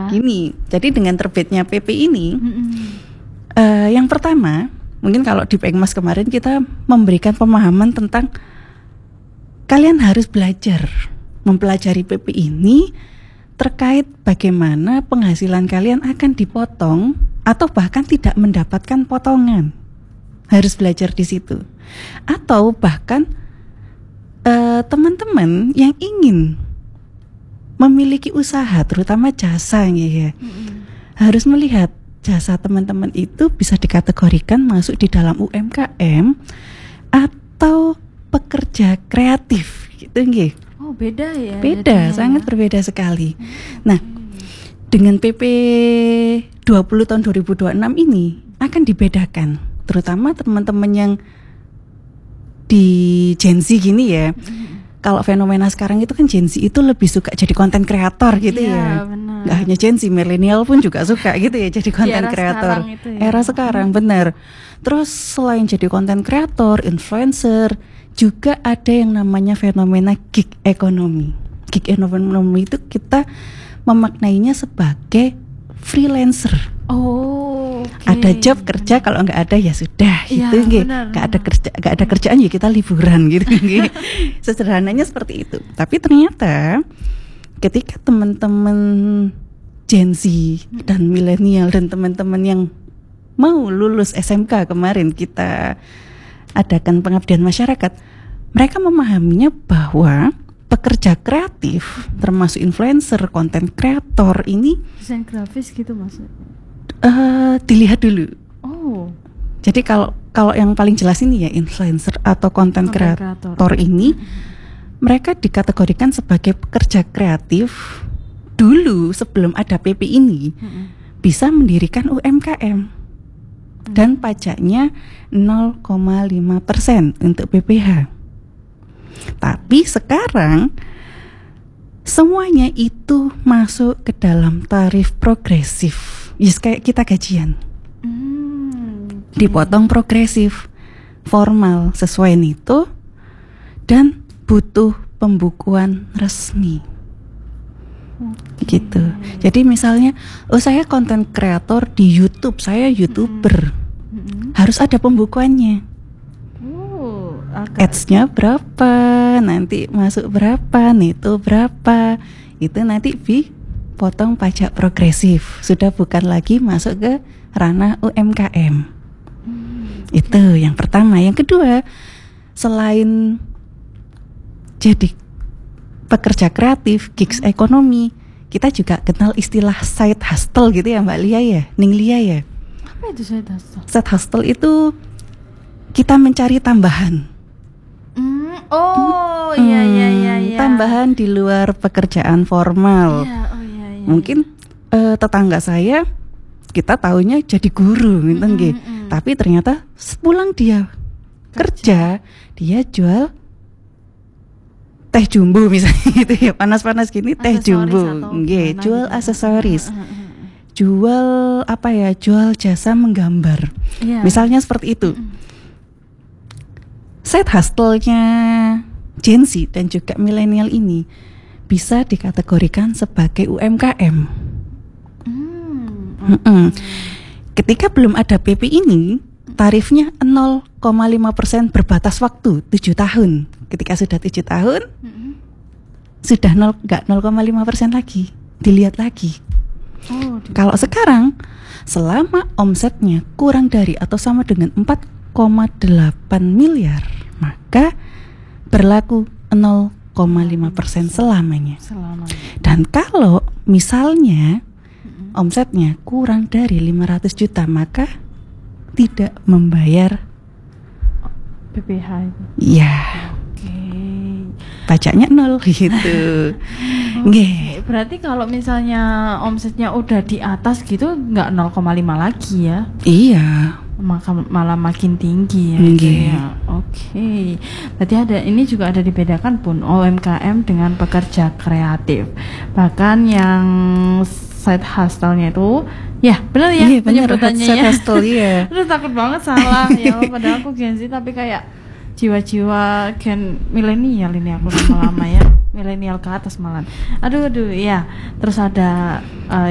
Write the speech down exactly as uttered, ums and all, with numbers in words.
Gini, jadi dengan terbitnya P P ini, uh, yang pertama, mungkin kalau di Pengmas kemarin kita memberikan pemahaman tentang kalian harus belajar mempelajari P P ini terkait bagaimana penghasilan kalian akan dipotong atau bahkan tidak mendapatkan potongan. Harus belajar di situ. Atau bahkan uh, teman-teman yang ingin memiliki usaha, terutama jasa ya, mm-hmm. harus melihat jasa teman-teman itu bisa dikategorikan masuk di dalam U M K M atau pekerja kreatif, gitu nggih. Oh, beda ya. Beda, sangat ya. Berbeda sekali. Mm-hmm. Nah, dengan P P dua puluh tahun dua ribu dua puluh enam ini akan dibedakan, terutama teman-teman yang di Gen Z gini ya. Mm-hmm. Kalau fenomena sekarang itu kan Gen Z itu lebih suka jadi konten kreator gitu ya. Benar. Gak hanya Gen Z, milenial pun juga suka gitu ya jadi konten kreator. Ya. Era sekarang benar. Terus selain jadi konten kreator, influencer, juga ada yang namanya fenomena gig economy. Gig economy itu kita memaknainya sebagai freelancer. Oh, okay. Ada job kerja, kalau nggak ada ya sudah gitu, ya, nggak ada kerja, nggak ada kerjaan ya kita liburan gitu. Sederhananya seperti itu. Tapi ternyata ketika teman-teman Gen Z dan milenial dan teman-teman yang mau lulus S M K kemarin kita adakan pengabdian masyarakat, mereka memahaminya bahwa pekerja kreatif termasuk influencer, konten kreator ini desain grafis gitu maksudnya. Uh, dilihat dulu. Oh. Jadi kalau kalau yang paling jelas ini ya influencer atau konten kreator ini, mm-hmm. mereka dikategorikan sebagai pekerja kreatif dulu sebelum ada P P ini, mm-hmm. bisa mendirikan U M K M mm-hmm. dan pajaknya nol koma lima persen untuk P P H. Tapi sekarang semuanya itu masuk ke dalam tarif progresif. Yes, kayak kita gajian. Hmm, okay. Dipotong progresif, formal sesuai itu, dan butuh pembukuan resmi. Okay. Gitu. Jadi misalnya, oh saya konten kreator di YouTube, saya YouTuber. Mm-hmm. Harus ada pembukuannya. Oh, okay. Ads-nya berapa, nanti masuk berapa, neto berapa. Itu nanti bi potong pajak progresif, sudah bukan lagi masuk ke ranah U M K M. Hmm. Itu yang pertama. Yang kedua, selain jadi pekerja kreatif, gigs ekonomi, kita juga kenal istilah side hustle gitu ya Mbak Lia ya, Ning Lia ya. Apa itu side hustle? Side hustle itu kita mencari tambahan. Hmm. Oh iya iya iya. Hmm, tambahan di luar pekerjaan formal. Iya. Oh, mungkin uh, tetangga saya kita taunya jadi guru gitu mm, mm, mm. tapi ternyata sepulang dia kerja, kerja dia jual teh jumbo misalnya gitu ya, panas-panas gini teh jumbo nggih, jual gitu. Aksesoris, mm, mm. jual apa ya, jual jasa menggambar, yeah. misalnya seperti itu. mm, mm. Side hustle-nya Gen Z dan juga milenial ini bisa dikategorikan sebagai U M K M. Hmm, okay. Ketika belum ada P P ini, tarifnya nol koma lima persen berbatas waktu tujuh tahun. Ketika sudah tujuh tahun, mm-hmm. sudah nol, nggak nol koma lima persen lagi, dilihat lagi. Oh, kalau sekarang, selama omsetnya kurang dari atau sama dengan empat koma delapan miliar, maka berlaku nol koma lima persen selamanya. selamanya. Dan kalau misalnya mm-hmm. omsetnya kurang dari lima ratus juta, maka tidak membayar P P H. Iya. Oke. Pajaknya nol gitu. Okay. Berarti kalau misalnya omsetnya udah di atas gitu nggak nol koma lima lagi ya? Iya. Maka malah makin tinggi ya. Okay. ya. Oke. Okay. Berarti ada ini juga ada dibedakan pun U M K M dengan pekerja kreatif. Bahkan yang side hustle-nya itu ya benar ya, iya, penyebutannya side ya. Hustle ya. Aduh takut banget salah ya, padahal aku Gen Z tapi kayak jiwa-jiwa gen milenial ini aku lama-lama ya, milenial ke atas malah. Aduh aduh ya. Terus ada uh,